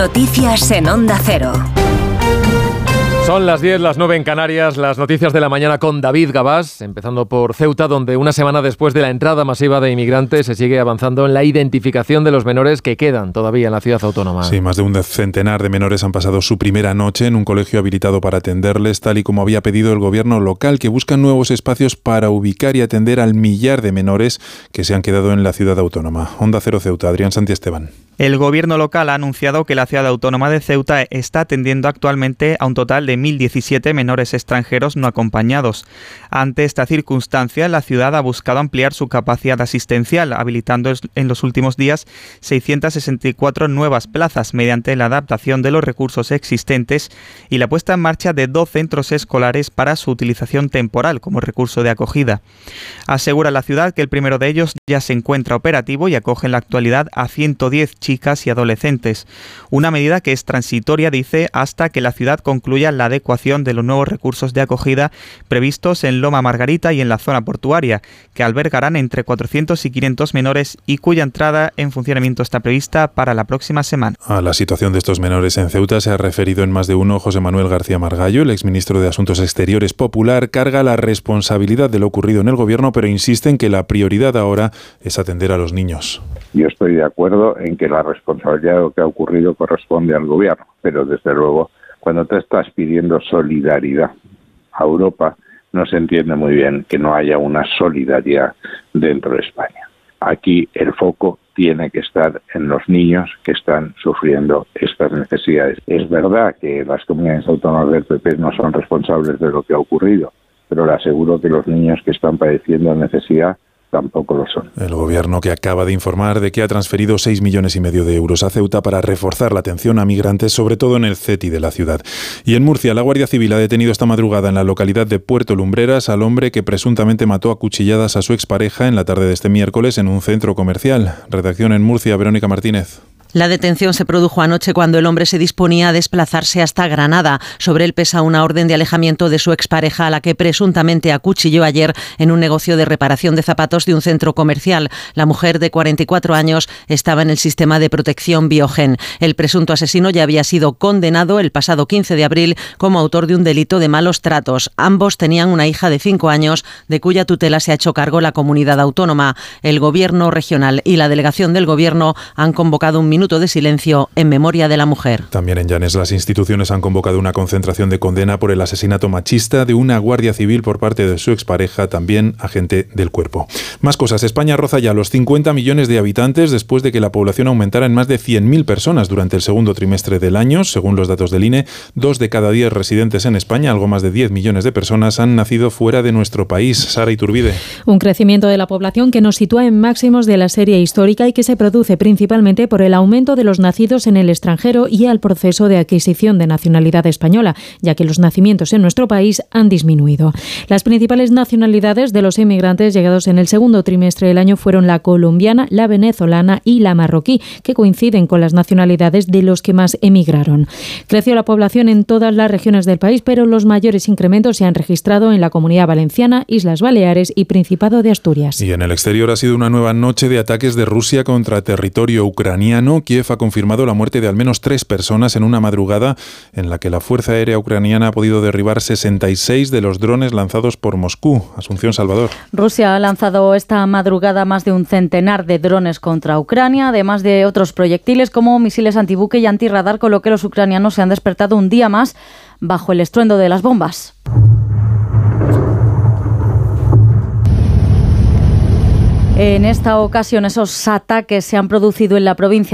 Noticias en Onda Cero. Son las 10, las 9 en Canarias, las noticias de la mañana con David Gabás, empezando por Ceuta, donde una semana después de la entrada masiva de inmigrantes se sigue avanzando en la identificación de los menores que quedan todavía en la ciudad autónoma. Sí, más de un centenar de menores han pasado su primera noche en un colegio habilitado para atenderles, tal y como había pedido el gobierno local, que busca nuevos espacios para ubicar y atender al millar de menores que se han quedado en la ciudad autónoma. Onda Cero Ceuta, Adrián Santiesteban. El gobierno local ha anunciado que la ciudad autónoma de Ceuta está atendiendo actualmente a un total de 1.017 menores extranjeros no acompañados. Ante esta circunstancia, la ciudad ha buscado ampliar su capacidad asistencial, habilitando en los últimos días 664 nuevas plazas mediante la adaptación de los recursos existentes y la puesta en marcha de 2 centros escolares para su utilización temporal como recurso de acogida. Asegura la ciudad que el primero de ellos ya se encuentra operativo y acoge en la actualidad a 110 chicas y adolescentes. Una medida que es transitoria, dice, hasta que la ciudad concluya la adecuación de los nuevos recursos de acogida previstos en Loma Margarita y en la zona portuaria, que albergarán entre 400 y 500 menores y cuya entrada en funcionamiento está prevista para la próxima semana. A la situación de estos menores en Ceuta se ha referido en más de uno José Manuel García Margallo. El exministro de Asuntos Exteriores popular carga la responsabilidad de lo ocurrido en el gobierno, pero insiste en que la prioridad ahora es atender a los niños. Yo estoy de acuerdo en que la responsabilidad de lo que ha ocurrido corresponde al gobierno, pero desde luego cuando te estás pidiendo solidaridad a Europa, no se entiende muy bien que no haya una solidaridad dentro de España. Aquí el foco tiene que estar en los niños que están sufriendo estas necesidades. Es verdad que las comunidades autónomas del PP no son responsables de lo que ha ocurrido, pero le aseguro que los niños que están padeciendo necesidad tampoco lo son. El gobierno, que acaba de informar de que ha transferido 6,5 millones de euros a Ceuta para reforzar la atención a migrantes, sobre todo en el CETI de la ciudad. Y en Murcia, la Guardia Civil ha detenido esta madrugada en la localidad de Puerto Lumbreras al hombre que presuntamente mató a cuchilladas a su expareja en la tarde de este miércoles en un centro comercial. Redacción en Murcia, Verónica Martínez. La detención se produjo anoche cuando el hombre se disponía a desplazarse hasta Granada. Sobre él pesa una orden de alejamiento de su expareja, a la que presuntamente acuchilló ayer en un negocio de reparación de zapatos de un centro comercial. La mujer, de 44 años, estaba en el sistema de protección Biogen. El presunto asesino ya había sido condenado el pasado 15 de abril como autor de un delito de malos tratos. Ambos tenían una hija de 5 años, de cuya tutela se ha hecho cargo la comunidad autónoma. El gobierno regional y la delegación del gobierno han convocado un minuto de silencio en memoria de la mujer. También en Llanes, las instituciones han convocado una concentración de condena por el asesinato machista de una guardia civil por parte de su expareja, también agente del cuerpo. Más cosas. España roza ya los 50 millones de habitantes después de que la población aumentara en más de 100.000 personas durante el segundo trimestre del año. Según los datos del INE, 2 de cada 10 residentes en España, algo más de 10 millones de personas, han nacido fuera de nuestro país. Sara Iturbide. Un crecimiento de la población que nos sitúa en máximos de la serie histórica y que se produce principalmente por el aumento de los nacidos en el extranjero y al proceso de adquisición de nacionalidad española, ya que los nacimientos en nuestro país han disminuido. Las principales nacionalidades de los inmigrantes llegados en el segundo trimestre del año fueron la colombiana, la venezolana y la marroquí, que coinciden con las nacionalidades de los que más emigraron. Creció la población en todas las regiones del país, pero los mayores incrementos se han registrado en la Comunidad Valenciana, Islas Baleares y Principado de Asturias. Y en el exterior ha sido una nueva noche de ataques de Rusia contra territorio ucraniano. Kiev ha confirmado la muerte de al menos 3 personas en una madrugada en la que la Fuerza Aérea Ucraniana ha podido derribar 66 de los drones lanzados por Moscú. Asunción Salvador. Rusia ha lanzado esta madrugada más de un centenar de drones contra Ucrania, además de otros proyectiles como misiles antibuque y antirradar, con lo que los ucranianos se han despertado un día más bajo el estruendo de las bombas. En esta ocasión, esos ataques se han producido en la provincia